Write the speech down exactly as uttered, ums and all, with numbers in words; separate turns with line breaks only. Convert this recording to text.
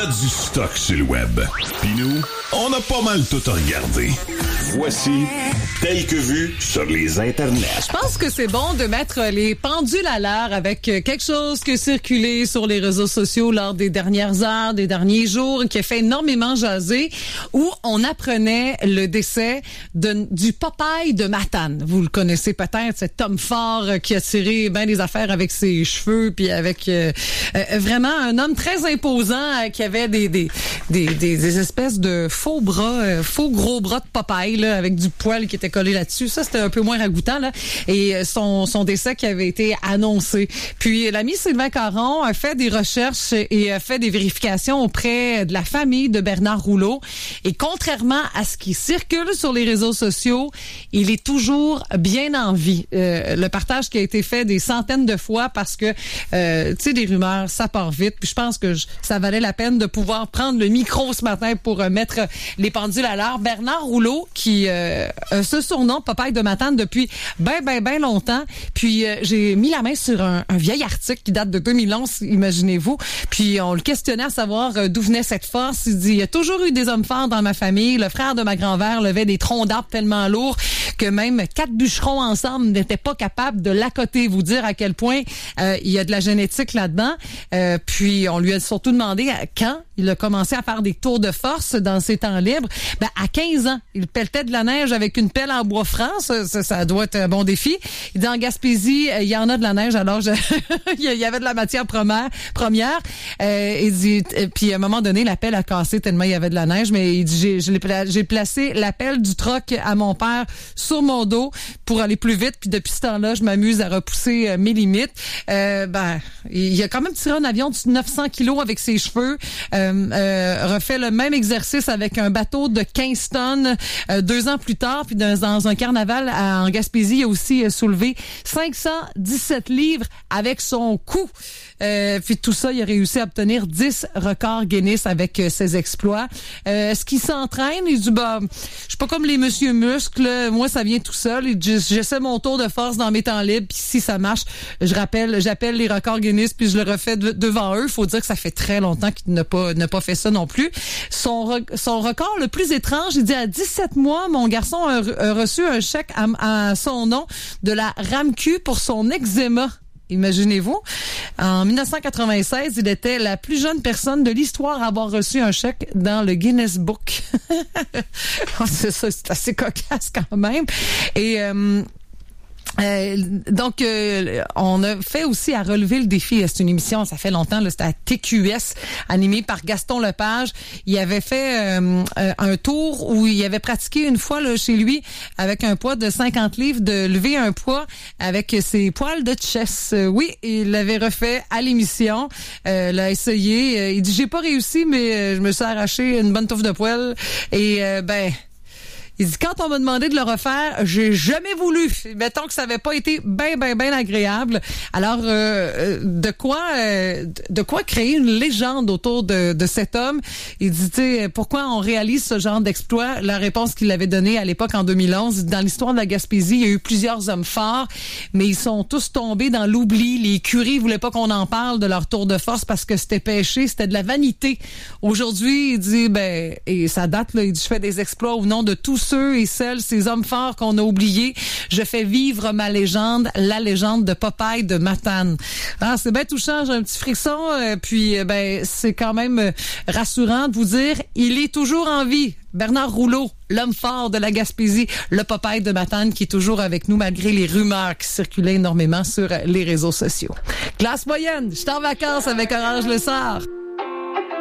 a du stock sur le web. Puis nous, on a pas mal tout regardé. Voici Tel que vu sur les internets.
Je pense que c'est bon de mettre les pendules à l'heure avec quelque chose qui a circulé sur les réseaux sociaux lors des dernières heures, des derniers jours, qui a fait énormément jaser, où on apprenait le décès de, du Popeye de Matane. Vous le connaissez peut-être, cet homme fort qui a tiré bien des affaires avec ses cheveux, puis avec euh, euh, vraiment un homme très imposant euh, qui avait des, des, des, des, des espèces de faux bras, euh, faux gros bras de Popeye, là, avec du poil qui était collé là-dessus. Ça, c'était un peu moins ragoûtant, là. Et son, son décès qui avait été annoncé. Puis, l'ami Sylvain Caron a fait des recherches et a fait des vérifications auprès de la famille de Bernard Rouleau. Et contrairement à ce qui circule sur les réseaux sociaux, il est toujours bien en vie. Euh, le partage qui a été fait des centaines de fois parce que, euh, tu sais, des rumeurs, ça part vite. Puis, je pense que je, ça valait la peine de pouvoir prendre le micro ce matin pour euh, mettre les pendules à l'heure. Bernard Rouleau, qui euh, a ce surnom, Popeye de Matane, depuis ben, ben, ben longtemps. Puis, euh, j'ai mis la main sur un, un vieil article qui date de deux mille onze, imaginez-vous. Puis, on le questionnait à savoir euh, d'où venait cette force. Il dit, il y a toujours eu des hommes forts dans ma famille. Le frère de ma grand-mère levait des troncs d'arbres tellement lourds que même quatre bûcherons ensemble n'étaient pas capables de l'accoter. Vous dire à quel point euh, il y a de la génétique là-dedans. Euh, puis, on lui a surtout demandé à, quand il a commencé à faire des tours de force dans ses temps libres. Ben, à quinze ans, il pelletait de la neige avec une pelle en bois franc. Ça, ça, ça doit être un bon défi. Il dit, en Gaspésie, il y en a de la neige, alors je... il y avait de la matière première. première. Euh, il dit, puis à un moment donné, la pelle a cassé tellement il y avait de la neige, mais il dit, j'ai, j'ai, j'ai placé la pelle du troc à mon père sur mon dos pour aller plus vite, puis depuis ce temps-là, je m'amuse à repousser euh, mes limites. Euh, ben, il a quand même tiré un avion de neuf cents kilos avec ses cheveux, euh, euh, refait le même exercice avec un bateau de quinze tonnes euh, deux ans plus tard, puis dans, dans un carnaval à, en Gaspésie, il a aussi euh, soulevé cinq cent dix-sept livres avec son cou. Euh, puis tout ça, il a réussi à obtenir dix records Guinness avec euh, ses exploits. Euh, est-ce qu'il s'entraîne? Il dit, bah, je suis pas comme les monsieur muscles, moi ça vient tout seul. Il dit, j'essaie mon tour de force dans mes temps libres, puis si ça marche, je rappelle, j'appelle les records Guinness, puis je le refais de, devant eux. Faut dire que ça fait très longtemps qu'il n'a pas, n'a pas fait ça non plus. Son, re, son record le plus étrange, il dit, à dix-sept mois, mon garçon a, a reçu un chèque à, à son nom de la RAMQ pour son eczéma. Imaginez-vous. En dix-neuf cent quatre-vingt-seize, il était la plus jeune personne de l'histoire à avoir reçu un chèque dans le Guinness Book. c'est ça, c'est assez cocasse quand même. Et euh, Euh, donc, euh, on a fait aussi à relever le défi. C'est une émission, ça fait longtemps, là, c'était à T Q S, animé par Gaston Lepage. Il avait fait euh, un tour où il avait pratiqué une fois là, chez lui, avec un poids de cinquante livres, de lever un poids avec ses poils de chess. Euh, oui, il l'avait refait à l'émission, euh, l'a essayé. Euh, il dit, j'ai pas réussi, mais euh, je me suis arraché une bonne touffe de poils. Et euh, ben... Il dit, quand on m'a demandé de le refaire, j'ai jamais voulu. Mettons que ça avait pas été bien, bien, bien agréable. Alors, euh, de quoi euh, de quoi créer une légende autour de, de cet homme? Il dit, tu sais, pourquoi on réalise ce genre d'exploit? La réponse qu'il avait donnée à l'époque, en deux mille onze, dans l'histoire de la Gaspésie, il y a eu plusieurs hommes forts, mais ils sont tous tombés dans l'oubli. Les curies voulaient pas qu'on en parle de leur tour de force parce que c'était péché, c'était de la vanité. Aujourd'hui, il dit, ben, et ça date, là, il dit, je fais des exploits au nom de tous ceux et celles, ces hommes forts qu'on a oubliés. Je fais vivre ma légende, la légende de Popeye de Matane. Ah, c'est bien touchant, j'ai un petit frisson, euh, puis euh, ben c'est quand même euh, rassurant de vous dire, il est toujours en vie. Bernard Rouleau, l'homme fort de la Gaspésie, le Popeye de Matane qui est toujours avec nous malgré les rumeurs qui circulaient énormément sur les réseaux sociaux. Classe moyenne, je suis en vacances avec Orange Le Sard.